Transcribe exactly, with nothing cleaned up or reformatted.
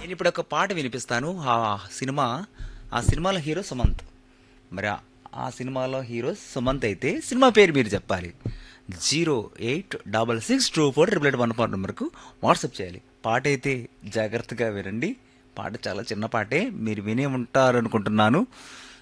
నేను ఇప్పుడు ఒక పాట వినిపిస్తాను. ఆ సినిమా ఆ సినిమాలో హీరో సుమంత్. మరి ఆ ఆ సినిమాలో హీరో సుమంత్ అయితే సినిమా పేరు మీరు చెప్పాలి. Zero eight double six two four triple eight one four నెంబర్కు వాట్సాప్ చేయాలి. పాట అయితే జాగ్రత్తగా వినండి. పాట చాలా చిన్న పాటే, మీరు వినే ఉంటారు అనుకుంటున్నాను.